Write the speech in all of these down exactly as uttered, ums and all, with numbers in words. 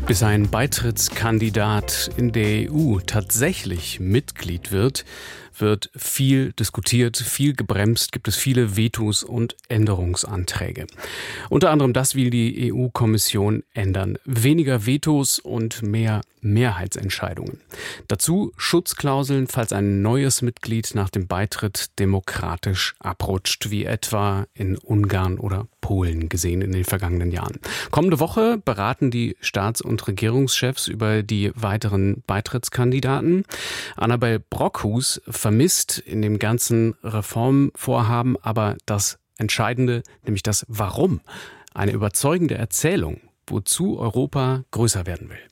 Bis ein Beitrittskandidat in der E U tatsächlich Mitglied wird, wird viel diskutiert, viel gebremst, gibt es viele Vetos und Änderungsanträge. Unter anderem das will die E U-Kommission ändern. Weniger Vetos und mehr Mehrheitsentscheidungen. Dazu Schutzklauseln, falls ein neues Mitglied nach dem Beitritt demokratisch abrutscht, wie etwa in Ungarn oder Polen gesehen in den vergangenen Jahren. Kommende Woche beraten die Staats- und Regierungschefs über die weiteren Beitrittskandidaten. Annabel Brockhus vermisst in dem ganzen Reformvorhaben aber das Entscheidende, nämlich das Warum. Eine überzeugende Erzählung, wozu Europa größer werden will.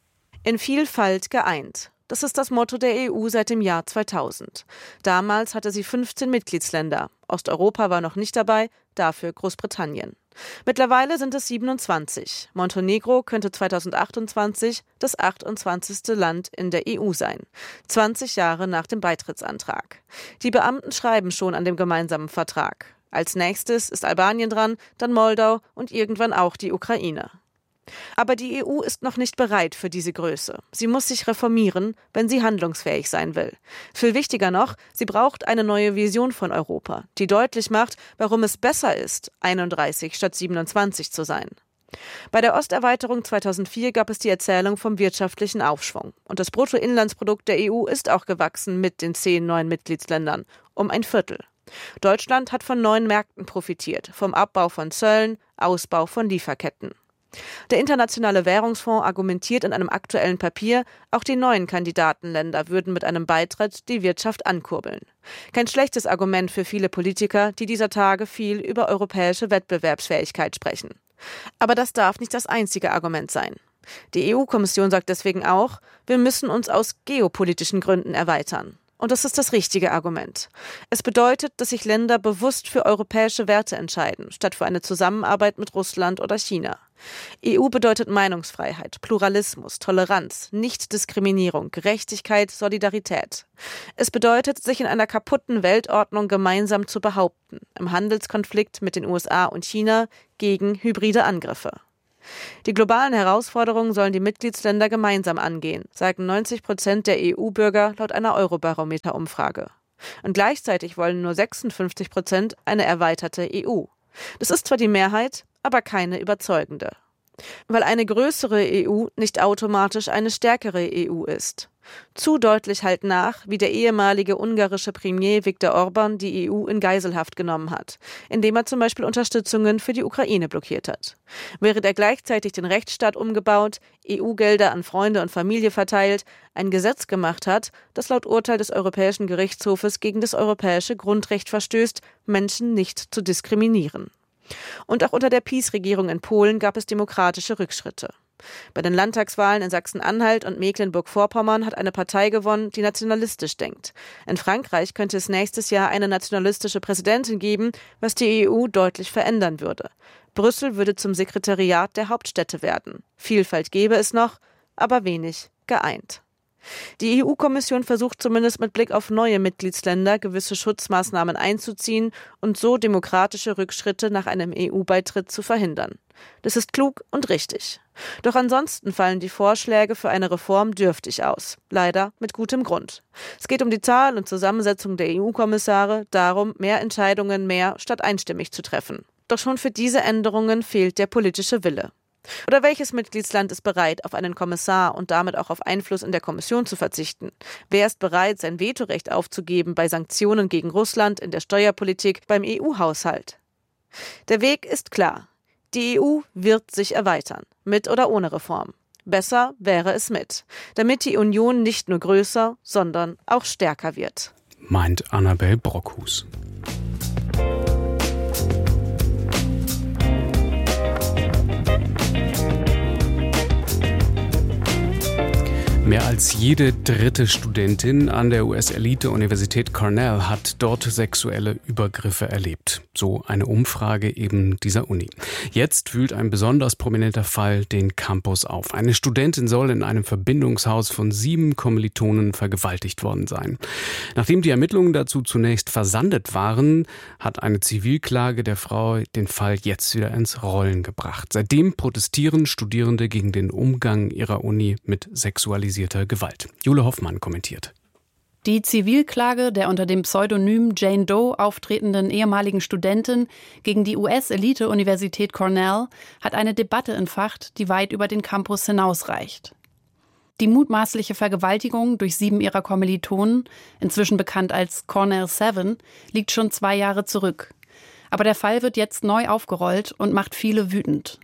In Vielfalt geeint. Das ist das Motto der E U seit dem Jahr zweitausend. Damals hatte sie fünfzehn Mitgliedsländer. Osteuropa war noch nicht dabei, dafür Großbritannien. Mittlerweile sind es siebenundzwanzig. Montenegro könnte zweitausendachtundzwanzig das achtundzwanzigste Land in der E U sein. zwanzig Jahre nach dem Beitrittsantrag. Die Beamten schreiben schon an dem gemeinsamen Vertrag. Als nächstes ist Albanien dran, dann Moldau und irgendwann auch die Ukraine. Aber die E U ist noch nicht bereit für diese Größe. Sie muss sich reformieren, wenn sie handlungsfähig sein will. Viel wichtiger noch, sie braucht eine neue Vision von Europa, die deutlich macht, warum es besser ist, einunddreißig statt siebenundzwanzig zu sein. Bei der Osterweiterung zweitausendvier gab es die Erzählung vom wirtschaftlichen Aufschwung. Und das Bruttoinlandsprodukt der E U ist auch gewachsen mit den zehn neuen Mitgliedsländern, um ein Viertel. Deutschland hat von neuen Märkten profitiert, vom Abbau von Zöllen, Ausbau von Lieferketten. Der Internationale Währungsfonds argumentiert in einem aktuellen Papier, auch die neuen Kandidatenländer würden mit einem Beitritt die Wirtschaft ankurbeln. Kein schlechtes Argument für viele Politiker, die dieser Tage viel über europäische Wettbewerbsfähigkeit sprechen. Aber das darf nicht das einzige Argument sein. Die E U-Kommission sagt deswegen auch, wir müssen uns aus geopolitischen Gründen erweitern. Und das ist das richtige Argument. Es bedeutet, dass sich Länder bewusst für europäische Werte entscheiden, statt für eine Zusammenarbeit mit Russland oder China. E U bedeutet Meinungsfreiheit, Pluralismus, Toleranz, Nichtdiskriminierung, Gerechtigkeit, Solidarität. Es bedeutet, sich in einer kaputten Weltordnung gemeinsam zu behaupten, im Handelskonflikt mit den U S A und China gegen hybride Angriffe. Die globalen Herausforderungen sollen die Mitgliedsländer gemeinsam angehen, sagen neunzig Prozent der E U-Bürger laut einer Eurobarometer-Umfrage. Und gleichzeitig wollen nur sechsundfünfzig Prozent eine erweiterte E U. Das ist zwar die Mehrheit, aber keine überzeugende. Weil eine größere E U nicht automatisch eine stärkere E U ist. Zu deutlich halt nach, wie der ehemalige ungarische Premier Viktor Orbán die E U in Geiselhaft genommen hat, indem er zum Beispiel Unterstützungen für die Ukraine blockiert hat. Während er gleichzeitig den Rechtsstaat umgebaut, E U-Gelder an Freunde und Familie verteilt, ein Gesetz gemacht hat, das laut Urteil des Europäischen Gerichtshofes gegen das europäische Grundrecht verstößt, Menschen nicht zu diskriminieren. Und auch unter der PiS-Regierung in Polen gab es demokratische Rückschritte. Bei den Landtagswahlen in Sachsen-Anhalt und Mecklenburg-Vorpommern hat eine Partei gewonnen, die nationalistisch denkt. In Frankreich könnte es nächstes Jahr eine nationalistische Präsidentin geben, was die E U deutlich verändern würde. Brüssel würde zum Sekretariat der Hauptstädte werden. Vielfalt gäbe es noch, aber wenig geeint. Die E U-Kommission versucht zumindest mit Blick auf neue Mitgliedsländer gewisse Schutzmaßnahmen einzuziehen und so demokratische Rückschritte nach einem E U-Beitritt zu verhindern. Das ist klug und richtig. Doch ansonsten fallen die Vorschläge für eine Reform dürftig aus. Leider mit gutem Grund. Es geht um die Zahl und Zusammensetzung der E U-Kommissare, darum, mehr Entscheidungen mehr statt einstimmig zu treffen. Doch schon für diese Änderungen fehlt der politische Wille. Oder welches Mitgliedsland ist bereit, auf einen Kommissar und damit auch auf Einfluss in der Kommission zu verzichten? Wer ist bereit, sein Vetorecht aufzugeben bei Sanktionen gegen Russland, in der Steuerpolitik, beim E U-Haushalt? Der Weg ist klar. Die E U wird sich erweitern, mit oder ohne Reform. Besser wäre es mit, damit die Union nicht nur größer, sondern auch stärker wird. Meint Annabel Brockhus. Mehr als jede dritte Studentin an der U S-Elite-Universität Cornell hat dort sexuelle Übergriffe erlebt. So eine Umfrage eben dieser Uni. Jetzt wühlt ein besonders prominenter Fall den Campus auf. Eine Studentin soll in einem Verbindungshaus von sieben Kommilitonen vergewaltigt worden sein. Nachdem die Ermittlungen dazu zunächst versandet waren, hat eine Zivilklage der Frau den Fall jetzt wieder ins Rollen gebracht. Seitdem protestieren Studierende gegen den Umgang ihrer Uni mit sexualisierter Gewalt. Jule Hoffmann kommentiert. Die Zivilklage der unter dem Pseudonym Jane Doe auftretenden ehemaligen Studentin gegen die U S-Elite-Universität Cornell hat eine Debatte entfacht, die weit über den Campus hinausreicht. Die mutmaßliche Vergewaltigung durch sieben ihrer Kommilitonen, inzwischen bekannt als Cornell Seven, liegt schon zwei Jahre zurück. Aber der Fall wird jetzt neu aufgerollt und macht viele wütend.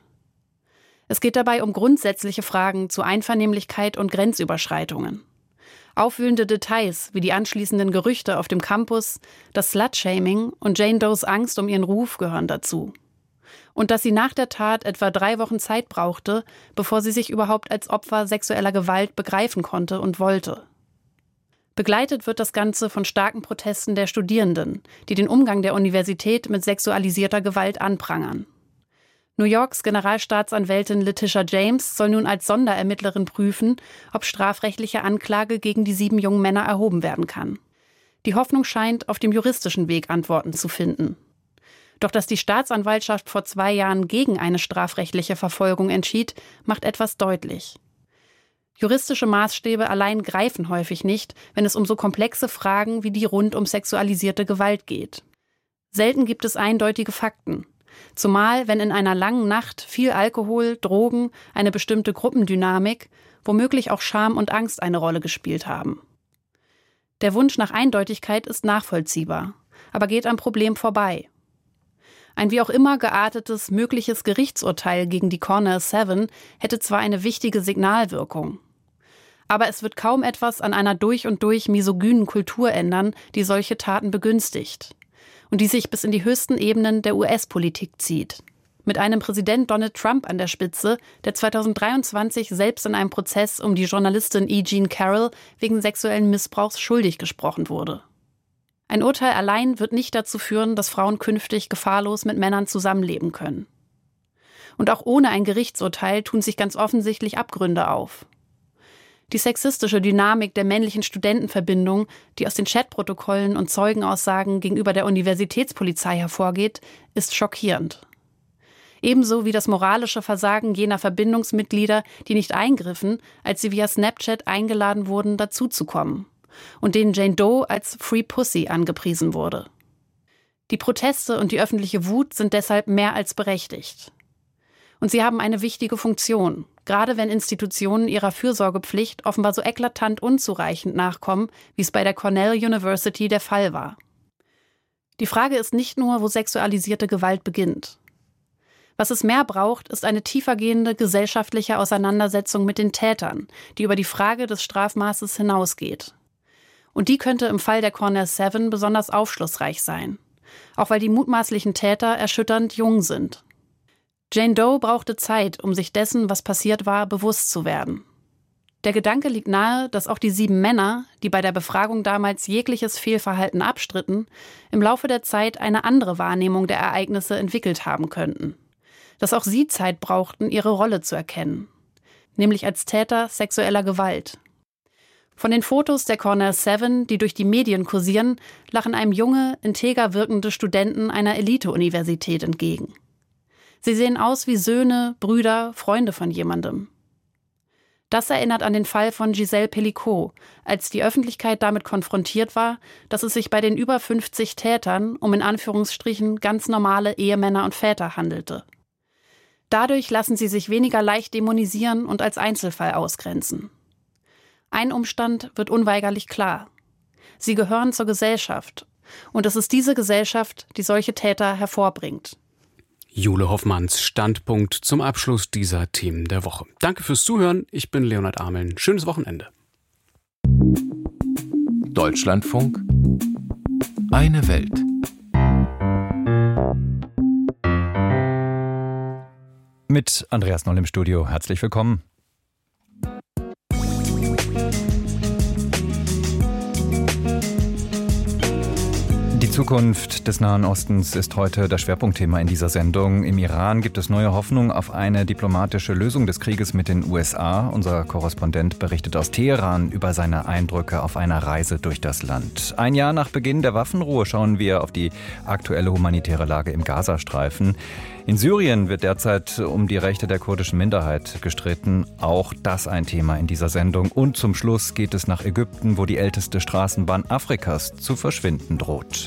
Es geht dabei um grundsätzliche Fragen zu Einvernehmlichkeit und Grenzüberschreitungen. Aufwühlende Details wie die anschließenden Gerüchte auf dem Campus, das Slut-Shaming und Jane Does Angst um ihren Ruf gehören dazu. Und dass sie nach der Tat etwa drei Wochen Zeit brauchte, bevor sie sich überhaupt als Opfer sexueller Gewalt begreifen konnte und wollte. Begleitet wird das Ganze von starken Protesten der Studierenden, die den Umgang der Universität mit sexualisierter Gewalt anprangern. New Yorks Generalstaatsanwältin Letitia James soll nun als Sonderermittlerin prüfen, ob strafrechtliche Anklage gegen die sieben jungen Männer erhoben werden kann. Die Hoffnung scheint, auf dem juristischen Weg Antworten zu finden. Doch dass die Staatsanwaltschaft vor zwei Jahren gegen eine strafrechtliche Verfolgung entschied, macht etwas deutlich. Juristische Maßstäbe allein greifen häufig nicht, wenn es um so komplexe Fragen wie die rund um sexualisierte Gewalt geht. Selten gibt es eindeutige Fakten. Zumal, wenn in einer langen Nacht viel Alkohol, Drogen, eine bestimmte Gruppendynamik, womöglich auch Scham und Angst eine Rolle gespielt haben. Der Wunsch nach Eindeutigkeit ist nachvollziehbar, aber geht am Problem vorbei. Ein wie auch immer geartetes mögliches Gerichtsurteil gegen die Cornell Seven hätte zwar eine wichtige Signalwirkung, aber es wird kaum etwas an einer durch und durch misogynen Kultur ändern, die solche Taten begünstigt und die sich bis in die höchsten Ebenen der U S-Politik zieht. Mit einem Präsident Donald Trump an der Spitze, der zweitausenddreiundzwanzig selbst in einem Prozess um die Journalistin E. Jean Carroll wegen sexuellen Missbrauchs schuldig gesprochen wurde. Ein Urteil allein wird nicht dazu führen, dass Frauen künftig gefahrlos mit Männern zusammenleben können. Und auch ohne ein Gerichtsurteil tun sich ganz offensichtlich Abgründe auf. Die sexistische Dynamik der männlichen Studentenverbindung, die aus den Chatprotokollen und Zeugenaussagen gegenüber der Universitätspolizei hervorgeht, ist schockierend. Ebenso wie das moralische Versagen jener Verbindungsmitglieder, die nicht eingriffen, als sie via Snapchat eingeladen wurden, dazuzukommen und denen Jane Doe als Free Pussy angepriesen wurde. Die Proteste und die öffentliche Wut sind deshalb mehr als berechtigt. Und sie haben eine wichtige Funktion, gerade wenn Institutionen ihrer Fürsorgepflicht offenbar so eklatant unzureichend nachkommen, wie es bei der Cornell University der Fall war. Die Frage ist nicht nur, wo sexualisierte Gewalt beginnt. Was es mehr braucht, ist eine tiefergehende gesellschaftliche Auseinandersetzung mit den Tätern, die über die Frage des Strafmaßes hinausgeht. Und die könnte im Fall der Cornell Seven besonders aufschlussreich sein, auch weil die mutmaßlichen Täter erschütternd jung sind. Jane Doe brauchte Zeit, um sich dessen, was passiert war, bewusst zu werden. Der Gedanke liegt nahe, dass auch die sieben Männer, die bei der Befragung damals jegliches Fehlverhalten abstritten, im Laufe der Zeit eine andere Wahrnehmung der Ereignisse entwickelt haben könnten. Dass auch sie Zeit brauchten, ihre Rolle zu erkennen, nämlich als Täter sexueller Gewalt. Von den Fotos der Cornell Seven, die durch die Medien kursieren, lachen einem junge, integer wirkende Studenten einer Elite-Universität entgegen. Sie sehen aus wie Söhne, Brüder, Freunde von jemandem. Das erinnert an den Fall von Giselle Pelicot, als die Öffentlichkeit damit konfrontiert war, dass es sich bei den über fünfzig Tätern um in Anführungsstrichen ganz normale Ehemänner und Väter handelte. Dadurch lassen sie sich weniger leicht dämonisieren und als Einzelfall ausgrenzen. Ein Umstand wird unweigerlich klar. Sie gehören zur Gesellschaft. Und es ist diese Gesellschaft, die solche Täter hervorbringt. Jule Hoffmanns Standpunkt zum Abschluss dieser Themen der Woche. Danke fürs Zuhören. Ich bin Leonhard Ameln. Schönes Wochenende. Deutschlandfunk. Eine Welt. Mit Andreas Noll im Studio. Herzlich willkommen. Zukunft des Nahen Ostens ist heute das Schwerpunktthema in dieser Sendung. Im Iran gibt es neue Hoffnung auf eine diplomatische Lösung des Krieges mit den U S A. Unser Korrespondent berichtet aus Teheran über seine Eindrücke auf einer Reise durch das Land. Ein Jahr nach Beginn der Waffenruhe schauen wir auf die aktuelle humanitäre Lage im Gazastreifen. In Syrien wird derzeit um die Rechte der kurdischen Minderheit gestritten. Auch das ein Thema in dieser Sendung. Und zum Schluss geht es nach Ägypten, wo die älteste Straßenbahn Afrikas zu verschwinden droht.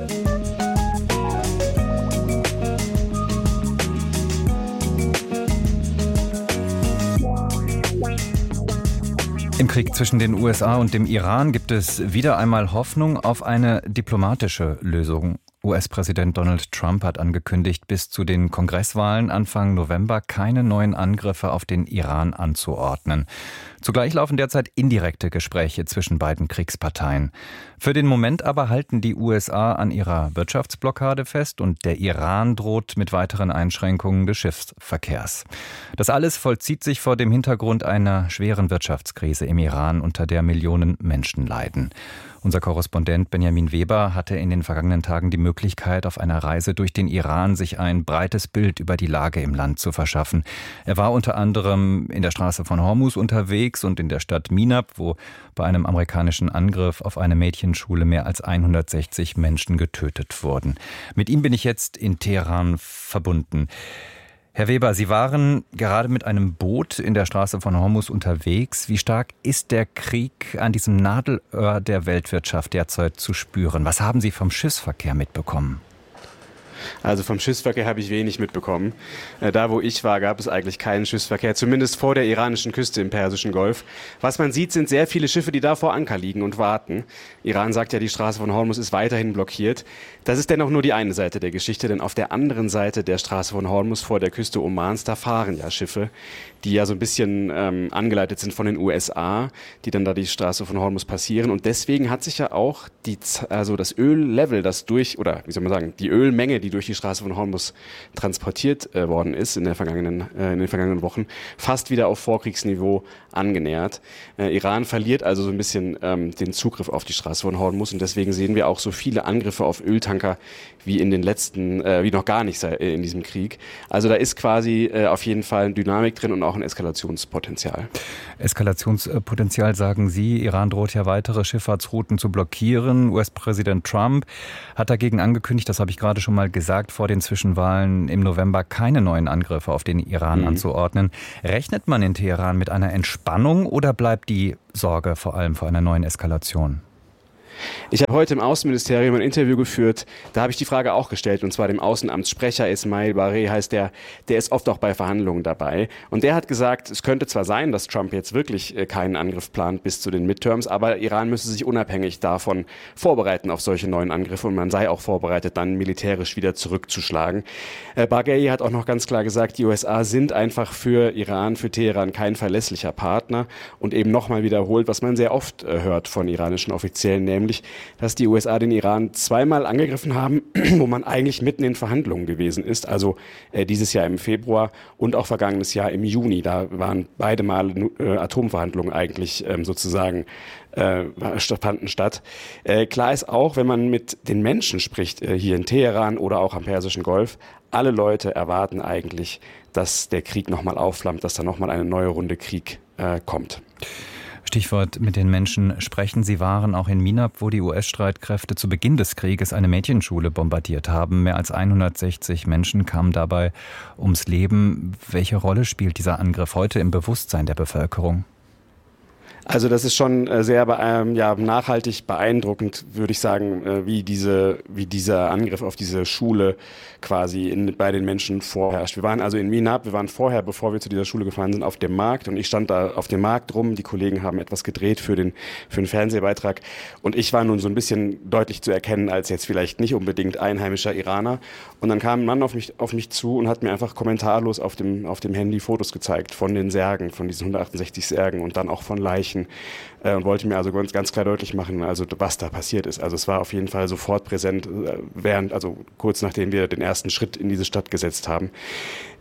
Im Krieg zwischen den U S A und dem Iran gibt es wieder einmal Hoffnung auf eine diplomatische Lösung. U S-Präsident Donald Trump hat angekündigt, bis zu den Kongresswahlen Anfang November keine neuen Angriffe auf den Iran anzuordnen. Zugleich laufen derzeit indirekte Gespräche zwischen beiden Kriegsparteien. Für den Moment aber halten die U S A an ihrer Wirtschaftsblockade fest und der Iran droht mit weiteren Einschränkungen des Schiffsverkehrs. Das alles vollzieht sich vor dem Hintergrund einer schweren Wirtschaftskrise im Iran, unter der Millionen Menschen leiden. Unser Korrespondent Benjamin Weber hatte in den vergangenen Tagen die Möglichkeit, auf einer Reise durch den Iran sich ein breites Bild über die Lage im Land zu verschaffen. Er war unter anderem in der Straße von Hormuz unterwegs und in der Stadt Minab, wo bei einem amerikanischen Angriff auf eine Mädchenschule mehr als hundertsechzig Menschen getötet wurden. Mit ihm bin ich jetzt in Teheran verbunden. Herr Weber, Sie waren gerade mit einem Boot in der Straße von Hormuz unterwegs. Wie stark ist der Krieg an diesem Nadelöhr der Weltwirtschaft derzeit zu spüren? Was haben Sie vom Schiffsverkehr mitbekommen? Also vom Schiffsverkehr habe ich wenig mitbekommen. Da, wo ich war, gab es eigentlich keinen Schiffsverkehr, zumindest vor der iranischen Küste im Persischen Golf. Was man sieht, sind sehr viele Schiffe, die da vor Anker liegen und warten. Iran sagt ja, die Straße von Hormuz ist weiterhin blockiert. Das ist dennoch nur die eine Seite der Geschichte, denn auf der anderen Seite der Straße von Hormuz vor der Küste Omans, da fahren ja Schiffe, die ja so ein bisschen ähm, angeleitet sind von den U S A, die dann da die Straße von Hormuz passieren. Und deswegen hat sich ja auch die, also das Öllevel, das durch, oder wie soll man sagen, die Ölmenge, die durch die Straße von Hormuz transportiert äh, worden ist in, der vergangenen, äh, in den vergangenen Wochen, fast wieder auf Vorkriegsniveau angenähert. Äh, Iran verliert also so ein bisschen ähm, den Zugriff auf die Straße von Hormuz und deswegen sehen wir auch so viele Angriffe auf Öltanker wie in den letzten, äh, wie noch gar nicht sei, äh, in diesem Krieg. Also da ist quasi äh, auf jeden Fall eine Dynamik drin und auch ein Eskalationspotenzial. Eskalationspotenzial, sagen Sie. Iran droht ja weitere Schifffahrtsrouten zu blockieren. U S-Präsident Trump hat dagegen angekündigt, das habe ich gerade schon mal gesagt, vor den Zwischenwahlen im November keine neuen Angriffe auf den Iran mhm. anzuordnen. Rechnet man in Teheran mit einer Entspannung oder bleibt die Sorge vor allem vor einer neuen Eskalation? Ich habe heute im Außenministerium ein Interview geführt, da habe ich die Frage auch gestellt, und zwar dem Außenamtssprecher Ismail Bareh heißt der, der ist oft auch bei Verhandlungen dabei. Und der hat gesagt, es könnte zwar sein, dass Trump jetzt wirklich keinen Angriff plant bis zu den Midterms, aber Iran müsse sich unabhängig davon vorbereiten auf solche neuen Angriffe und man sei auch vorbereitet, dann militärisch wieder zurückzuschlagen. Bareh hat auch noch ganz klar gesagt, die U S A sind einfach für Iran, für Teheran kein verlässlicher Partner und eben nochmal wiederholt, was man sehr oft hört von iranischen Offiziellen, nämlich dass die U S A den Iran zweimal angegriffen haben, wo man eigentlich mitten in Verhandlungen gewesen ist. Also äh, dieses Jahr im Februar und auch vergangenes Jahr im Juni. Da waren beide Male äh, Atomverhandlungen eigentlich ähm, sozusagen äh, fanden statt. Äh, klar ist auch, wenn man mit den Menschen spricht, äh, hier in Teheran oder auch am Persischen Golf, alle Leute erwarten eigentlich, dass der Krieg nochmal aufflammt, dass da nochmal eine neue Runde Krieg äh, kommt. Stichwort mit den Menschen sprechen. Sie waren auch in Minab, wo die U S-Streitkräfte zu Beginn des Krieges eine Mädchenschule bombardiert haben. Mehr als hundertsechzig Menschen kamen dabei ums Leben. Welche Rolle spielt dieser Angriff heute im Bewusstsein der Bevölkerung? Also das ist schon sehr ähm, ja, nachhaltig beeindruckend, würde ich sagen, äh, wie diese, wie dieser Angriff auf diese Schule quasi in, bei den Menschen vorherrscht. Wir waren also in Minab, wir waren vorher, bevor wir zu dieser Schule gefahren sind, auf dem Markt und ich stand da auf dem Markt rum. Die Kollegen haben etwas gedreht für den, für den Fernsehbeitrag und ich war nun so ein bisschen deutlich zu erkennen als jetzt vielleicht nicht unbedingt einheimischer Iraner. Und dann kam ein Mann auf mich, auf mich zu und hat mir einfach kommentarlos auf dem, auf dem Handy Fotos gezeigt von den Särgen, von diesen hundertachtundsechzig Särgen und dann auch von Leichen. Und wollte mir also ganz, ganz klar deutlich machen, also was da passiert ist. Also es war auf jeden Fall sofort präsent, während, also kurz nachdem wir den ersten Schritt in diese Stadt gesetzt haben.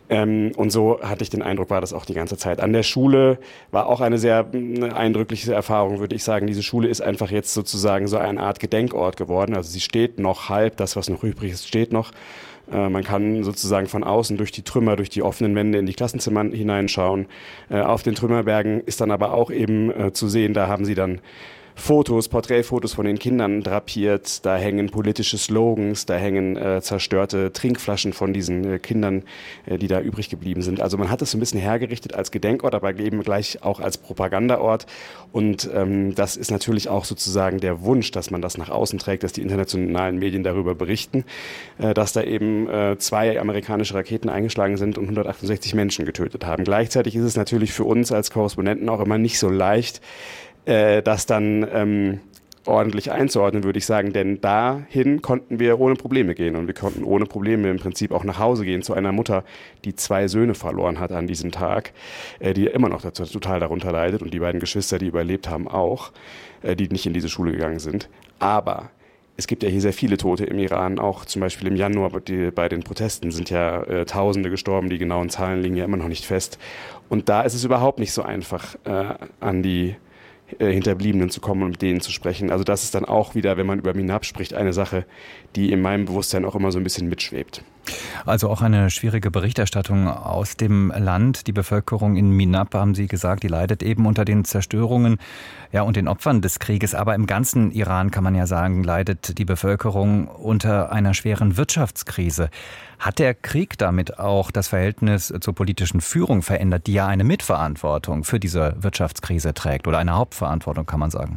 Ähm, und so hatte ich den Eindruck, war das auch die ganze Zeit. An der Schule war auch eine sehr eine eindrückliche Erfahrung, würde ich sagen. Diese Schule ist einfach jetzt sozusagen so eine Art Gedenkort geworden. Also sie steht noch halb, das, was noch übrig ist, steht noch. Äh, man kann sozusagen von außen durch die Trümmer, durch die offenen Wände in die Klassenzimmer hineinschauen. Äh, auf den Trümmerbergen ist dann aber auch eben äh, zu sehen, da haben sie dann Fotos, Porträtfotos von den Kindern drapiert, da hängen politische Slogans, da hängen äh, zerstörte Trinkflaschen von diesen äh, Kindern, äh, die da übrig geblieben sind. Also man hat es so ein bisschen hergerichtet als Gedenkort, aber eben gleich auch als Propagandaort. Und ähm, das ist natürlich auch sozusagen der Wunsch, dass man das nach außen trägt, dass die internationalen Medien darüber berichten, äh, dass da eben äh, zwei amerikanische Raketen eingeschlagen sind und hundertachtundsechzig Menschen getötet haben. Gleichzeitig ist es natürlich für uns als Korrespondenten auch immer nicht so leicht, das dann ähm, ordentlich einzuordnen, würde ich sagen, denn dahin konnten wir ohne Probleme gehen und wir konnten ohne Probleme im Prinzip auch nach Hause gehen zu einer Mutter, die zwei Söhne verloren hat an diesem Tag, äh, die immer noch dazu, total darunter leidet und die beiden Geschwister, die überlebt haben, auch, äh, die nicht in diese Schule gegangen sind. Aber es gibt ja hier sehr viele Tote im Iran, auch zum Beispiel im Januar die, bei den Protesten sind ja äh, Tausende gestorben, die genauen Zahlen liegen ja immer noch nicht fest. Und da ist es überhaupt nicht so einfach, äh, an die Hinterbliebenen zu kommen und mit denen zu sprechen. Also das ist dann auch wieder, wenn man über Minab spricht, eine Sache, die in meinem Bewusstsein auch immer so ein bisschen mitschwebt. Also auch eine schwierige Berichterstattung aus dem Land. Die Bevölkerung in Minab, haben Sie gesagt, die leidet eben unter den Zerstörungen, ja, und den Opfern des Krieges. Aber im ganzen Iran, kann man ja sagen, leidet die Bevölkerung unter einer schweren Wirtschaftskrise. Hat der Krieg damit auch das Verhältnis zur politischen Führung verändert, die ja eine Mitverantwortung für diese Wirtschaftskrise trägt oder eine Hauptverantwortung, kann man sagen?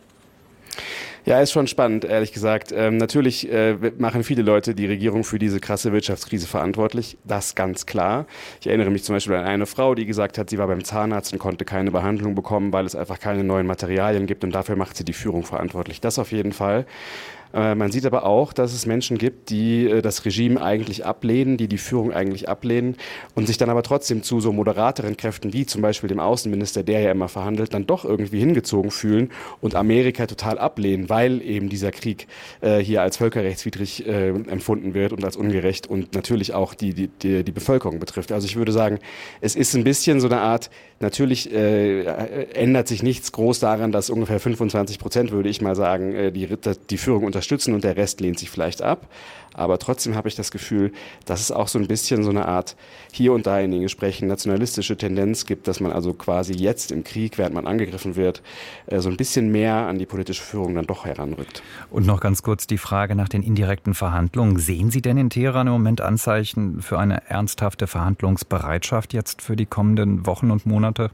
Ja, ist schon spannend, ehrlich gesagt. Ähm, natürlich äh, machen viele Leute die Regierung für diese krasse Wirtschaftskrise verantwortlich. Das ganz klar. Ich erinnere mich zum Beispiel an eine Frau, die gesagt hat, sie war beim Zahnarzt und konnte keine Behandlung bekommen, weil es einfach keine neuen Materialien gibt und dafür macht sie die Führung verantwortlich. Das auf jeden Fall. Man sieht aber auch, dass es Menschen gibt, die das Regime eigentlich ablehnen, die die Führung eigentlich ablehnen und sich dann aber trotzdem zu so moderateren Kräften wie zum Beispiel dem Außenminister, der ja immer verhandelt, dann doch irgendwie hingezogen fühlen und Amerika total ablehnen, weil eben dieser Krieg äh, hier als völkerrechtswidrig äh, empfunden wird und als ungerecht und natürlich auch die, die, die, die Bevölkerung betrifft. Also ich würde sagen, es ist ein bisschen so eine Art, natürlich äh, ändert sich nichts groß daran, dass ungefähr fünfundzwanzig Prozent, würde ich mal sagen, äh, die, die Führung unterstützen. Unterstützen und der Rest lehnt sich vielleicht ab. Aber trotzdem habe ich das Gefühl, dass es auch so ein bisschen so eine Art hier und da in den Gesprächen nationalistische Tendenz gibt, dass man also quasi jetzt im Krieg, während man angegriffen wird, so ein bisschen mehr an die politische Führung dann doch heranrückt. Und noch ganz kurz die Frage nach den indirekten Verhandlungen. Sehen Sie denn in Teheran im Moment Anzeichen für eine ernsthafte Verhandlungsbereitschaft jetzt für die kommenden Wochen und Monate?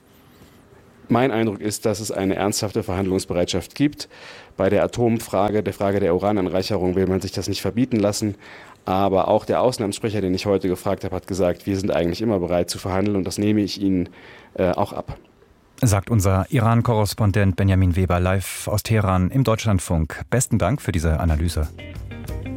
Mein Eindruck ist, dass es eine ernsthafte Verhandlungsbereitschaft gibt. Bei der Atomfrage, der Frage der Urananreicherung will man sich das nicht verbieten lassen. Aber auch der Außenamtssprecher, den ich heute gefragt habe, hat gesagt, wir sind eigentlich immer bereit zu verhandeln und das nehme ich Ihnen äh, auch ab. Sagt unser Iran-Korrespondent Benjamin Weber live aus Teheran im Deutschlandfunk. Besten Dank für diese Analyse.